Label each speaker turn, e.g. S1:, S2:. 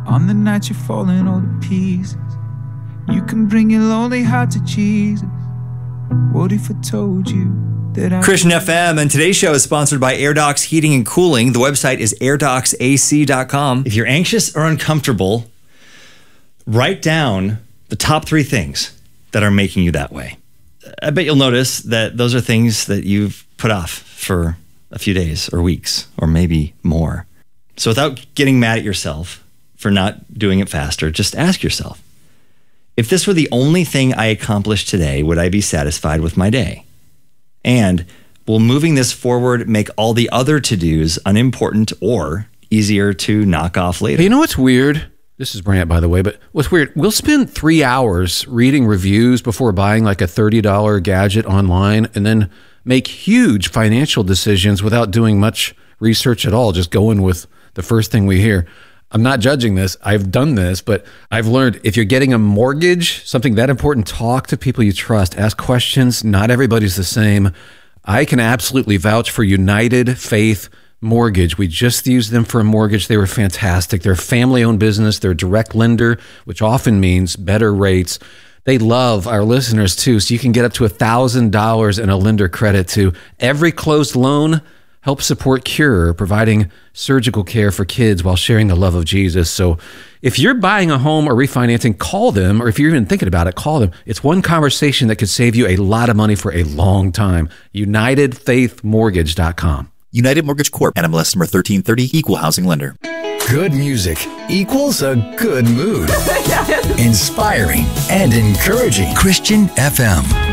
S1: On the night you're falling all to pieces, you can bring your lonely heart to Jesus. What if I told you that I...
S2: Christian FM, and today's show is sponsored by AirDocs Heating and Cooling. The website is airdocsac.com. If you're anxious or uncomfortable, write down the top 3 things that are making you that way. I bet you'll notice that those are things that you've put off for a few days or weeks or maybe more. So without getting mad at yourself for not doing it faster, just ask yourself, if this were the only thing I accomplished today, would I be satisfied with my day? And will moving this forward make all the other to-dos unimportant or easier to knock off later?
S3: Hey, you know what's weird? This is Brant, by the way, but what's weird, we'll spend 3 hours reading reviews before buying like a $30 gadget online and then make huge financial decisions without doing much research at all, just going with the first thing we hear. I'm not judging this. I've done this, but I've learned if you're getting a mortgage, something that important, talk to people you trust, ask questions. Not everybody's the same. I can absolutely vouch for United Faith Mortgage. We just used them for a mortgage. They were fantastic. They're a family-owned business. They're a direct lender, which often means better rates. They love our listeners too, so you can get up to $1,000 in a lender credit to every closed loan. Help support Cure, providing surgical care for kids while sharing the love of Jesus. So if you're buying a home or refinancing, call them, or if you're even thinking about it, call them. It's one conversation that could save you a lot of money for a long time. UnitedFaithMortgage.com.
S4: United Mortgage Corp. NMLS number 1330, Equal Housing Lender.
S5: Good music equals a good mood. Inspiring and encouraging. Christian FM.